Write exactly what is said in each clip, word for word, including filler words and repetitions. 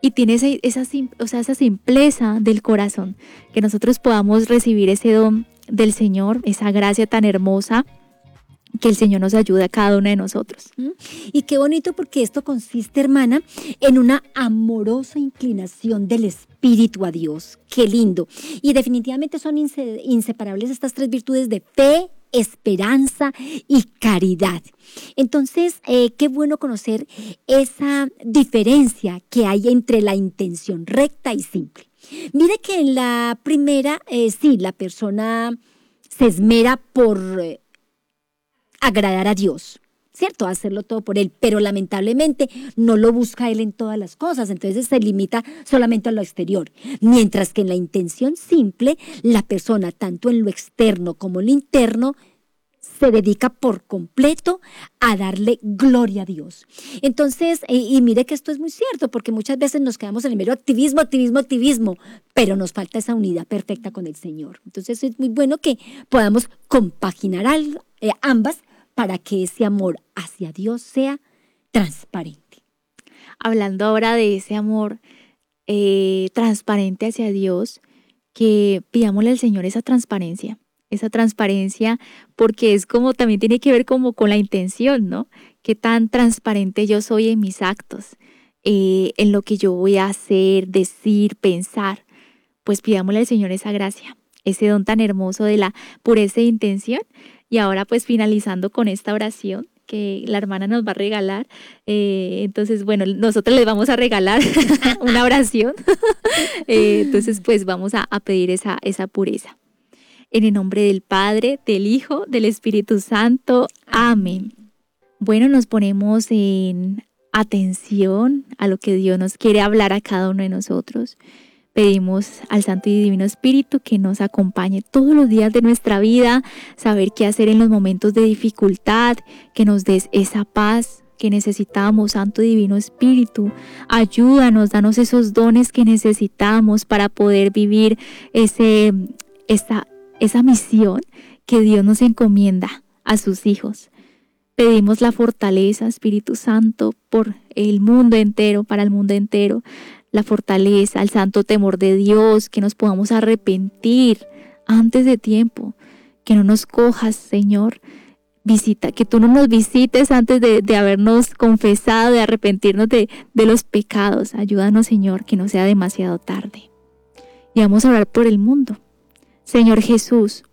y tiene esa, esa, o sea, esa simpleza del corazón, que nosotros podamos recibir ese don del Señor, esa gracia tan hermosa, que el Señor nos ayude a cada uno de nosotros. Y qué bonito, porque esto consiste, hermana, en una amorosa inclinación del espíritu a Dios. Qué lindo. Y definitivamente son inse- inseparables estas tres virtudes de fe, esperanza y caridad. Entonces, eh, qué bueno conocer esa diferencia que hay entre la intención recta y simple. Mire que en la primera, eh, sí, la persona se esmera por eh, agradar a Dios, ¿cierto? Hacerlo todo por Él, pero lamentablemente no lo busca Él en todas las cosas, entonces se limita solamente a lo exterior. Mientras que en la intención simple, la persona, tanto en lo externo como en lo interno, se dedica por completo a darle gloria a Dios. Entonces, y, y mire que esto es muy cierto, porque muchas veces nos quedamos en el mero activismo, activismo, activismo, pero nos falta esa unidad perfecta con el Señor. Entonces es muy bueno que podamos compaginar al, eh, ambas, para que ese amor hacia Dios sea transparente. Hablando ahora de ese amor eh, transparente hacia Dios, que pidámosle al Señor esa transparencia, esa transparencia, porque es como, también tiene que ver como con la intención, ¿no? Qué tan transparente yo soy en mis actos, eh, en lo que yo voy a hacer, decir, pensar. Pues pidámosle al Señor esa gracia, ese don tan hermoso de la pureza de intención. Y ahora pues finalizando con esta oración que la hermana nos va a regalar, eh, entonces bueno, nosotros les vamos a regalar una oración, eh, entonces pues vamos a, a pedir esa, esa pureza. En el nombre del Padre, del Hijo, del Espíritu Santo. Amén. Bueno, nos ponemos en atención a lo que Dios nos quiere hablar a cada uno de nosotros. Pedimos al Santo y Divino Espíritu que nos acompañe todos los días de nuestra vida, saber qué hacer en los momentos de dificultad, que nos des esa paz que necesitamos. Santo y Divino Espíritu, ayúdanos, danos esos dones que necesitamos para poder vivir ese, esa, esa misión que Dios nos encomienda a sus hijos. Pedimos la fortaleza, Espíritu Santo, por el mundo entero, para el mundo entero. La fortaleza, el santo temor de Dios, que nos podamos arrepentir antes de tiempo, que no nos cojas, Señor, visita, que tú no nos visites antes de, de habernos confesado, de arrepentirnos de, de los pecados. Ayúdanos, Señor, que no sea demasiado tarde. Y vamos a orar por el mundo. Señor Jesús,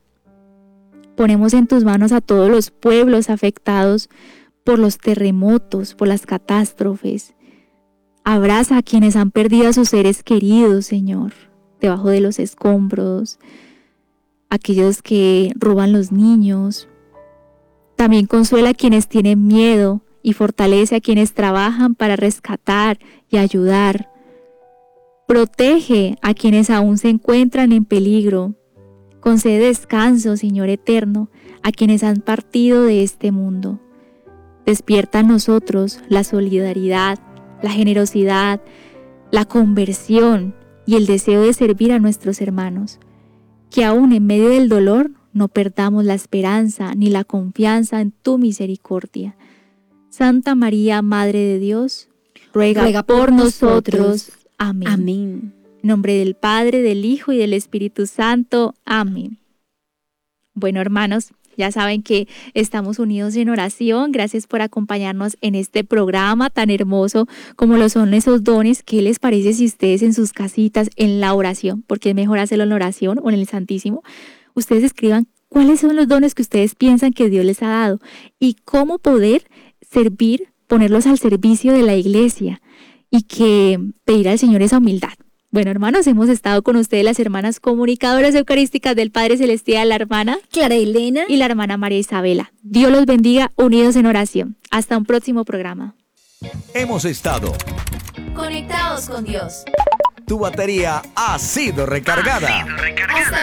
ponemos en tus manos a todos los pueblos afectados por los terremotos, por las catástrofes. Abraza a quienes han perdido a sus seres queridos, Señor, debajo de los escombros, aquellos que roban los niños. También consuela a quienes tienen miedo y fortalece a quienes trabajan para rescatar y ayudar. Protege a quienes aún se encuentran en peligro. Concede descanso, Señor eterno, a quienes han partido de este mundo. Despierta en nosotros la solidaridad, la generosidad, la conversión y el deseo de servir a nuestros hermanos. Que aún en medio del dolor no perdamos la esperanza ni la confianza en tu misericordia. Santa María, Madre de Dios, ruega, ruega por, por nosotros. nosotros. Amén. Amén. En nombre del Padre, del Hijo y del Espíritu Santo. Amén. Bueno, hermanos, ya saben que estamos unidos en oración. Gracias por acompañarnos en este programa tan hermoso como lo son esos dones. ¿Qué les parece si ustedes en sus casitas, en la oración, porque es mejor hacerlo en la oración o en el Santísimo, ustedes escriban cuáles son los dones que ustedes piensan que Dios les ha dado y cómo poder servir, ponerlos al servicio de la iglesia y que pedir al Señor esa humildad? Bueno, hermanos, hemos estado con ustedes las hermanas comunicadoras eucarísticas del Padre Celestial, la hermana Clara Elena y la hermana María Isabela. Dios los bendiga, unidos en oración. Hasta un próximo programa. Hemos estado conectados con Dios. Tu batería ha sido recargada. Ha sido recargada.